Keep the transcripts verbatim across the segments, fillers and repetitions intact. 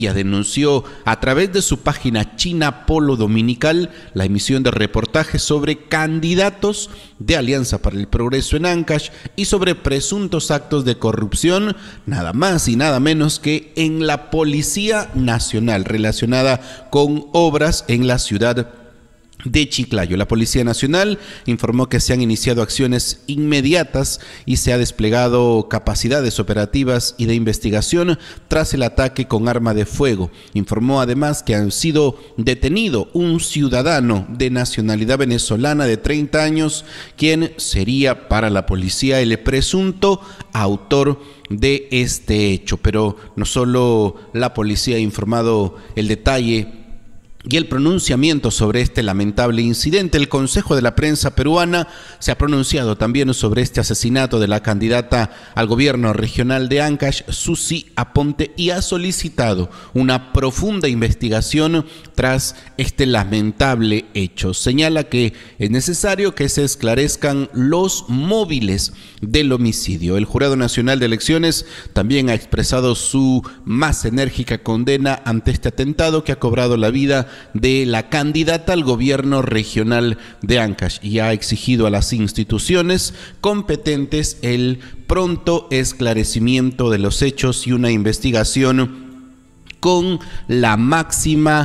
denunció a través de su página China Polo Dominical la emisión de reportajes sobre candidatos de Alianza para el Progreso en Ancash y sobre presuntos actos de corrupción, nada más y nada menos que en la Policía Nacional relacionada con obras en la ciudad de Chiclayo. La Policía Nacional informó que se han iniciado acciones inmediatas y se ha desplegado capacidades operativas y de investigación tras el ataque con arma de fuego. Informó además que han sido detenido un ciudadano de nacionalidad venezolana de treinta años, quien sería para la policía el presunto autor de este hecho. Pero no solo la policía ha informado el detalle y el pronunciamiento sobre este lamentable incidente. El Consejo de la Prensa Peruana se ha pronunciado también sobre este asesinato de la candidata al gobierno regional de Ancash, Susi Aponte, y ha solicitado una profunda investigación tras este lamentable hecho. Señala que es necesario que se esclarezcan los móviles del homicidio. El Jurado Nacional de Elecciones también ha expresado su más enérgica condena ante este atentado que ha cobrado la vida de la candidata al gobierno regional de Ancash y ha exigido a las instituciones competentes el pronto esclarecimiento de los hechos y una investigación con la máxima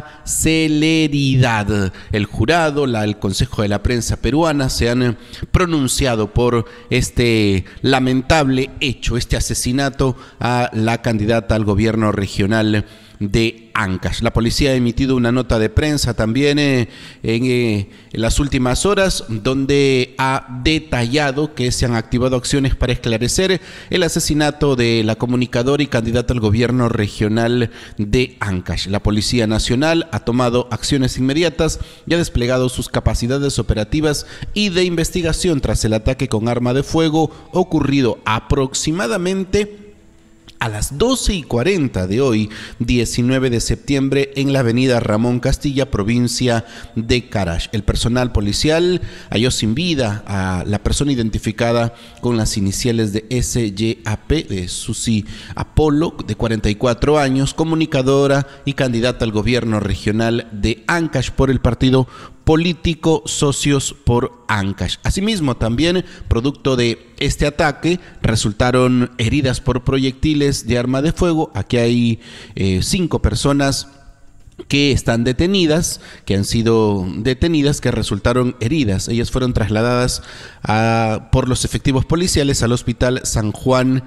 celeridad. El jurado, la, el Consejo de la Prensa Peruana se han pronunciado por este lamentable hecho, este asesinato a la candidata al gobierno regional de Ancash. La policía ha emitido una nota de prensa también eh, en, eh, en las últimas horas, donde ha detallado que se han activado acciones para esclarecer el asesinato de la comunicadora y candidata al gobierno regional de Ancash. La Policía Nacional ha tomado acciones inmediatas y ha desplegado sus capacidades operativas y de investigación tras el ataque con arma de fuego ocurrido aproximadamente a las doce y cuarenta de hoy, diecinueve de septiembre, en la avenida Ramón Castilla, provincia de Carash. El personal policial halló sin vida a la persona identificada con las iniciales de S Y A P, de Susi Apolo, de cuarenta y cuatro años, comunicadora y candidata al gobierno regional de Ancash por el partido político Socios por Ancash. Asimismo, también, producto de este ataque, resultaron heridas por proyectiles de arma de fuego. Aquí hay eh, cinco personas que están detenidas, que han sido detenidas, que resultaron heridas. Ellas fueron trasladadas a, por los efectivos policiales al Hospital San Juan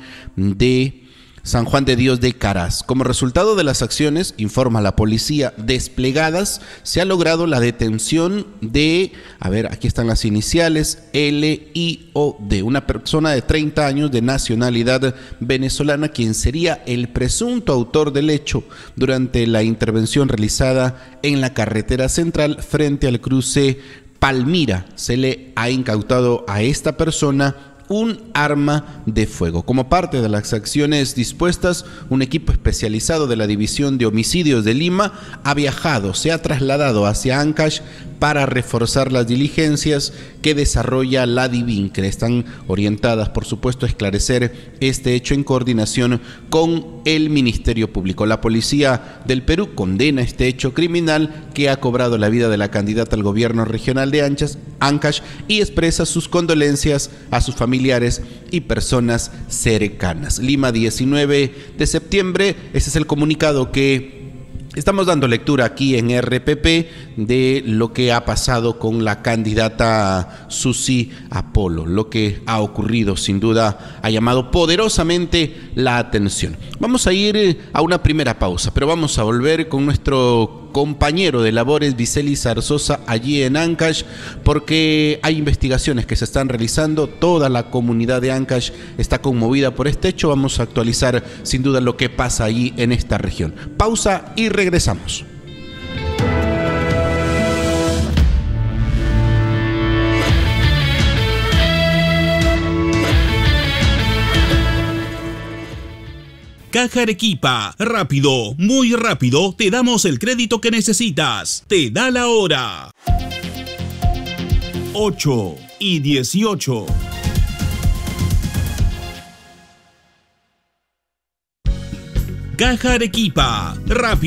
de San Juan de Dios de Caraz. Como resultado de las acciones, informa la policía, desplegadas, se ha logrado la detención de, a ver, aquí están las iniciales, L I O D, una persona de treinta años de nacionalidad venezolana, quien sería el presunto autor del hecho durante la intervención realizada en la carretera central frente al cruce Palmira. Se le ha incautado a esta persona un arma de fuego. Como parte de las acciones dispuestas, un equipo especializado de la División de Homicidios de Lima ha viajado, se ha trasladado hacia Ancash para reforzar las diligencias que desarrolla la DIVINCRE. Están orientadas, por supuesto, a esclarecer este hecho en coordinación con el Ministerio Público. La Policía del Perú condena este hecho criminal que ha cobrado la vida de la candidata al gobierno regional de Ancash y expresa sus condolencias a sus familiares y personas cercanas. Lima, diecinueve de septiembre. Ese es el comunicado que estamos dando lectura aquí en R P P de lo que ha pasado con la candidata Susi Apolo. Lo que ha ocurrido, sin duda, ha llamado poderosamente la atención. Vamos a ir a una primera pausa, pero vamos a volver con nuestro compañero de labores, Vicelis Zarzosa, allí en Ancash, porque hay investigaciones que se están realizando. Toda la comunidad de Ancash está conmovida por este hecho. Vamos a actualizar, sin duda, lo que pasa allí en esta región. Pausa y regresamos. Caja Arequipa, rápido, muy rápido, te damos el crédito que necesitas. Te da la hora. ocho y dieciocho. Caja Arequipa, rápido.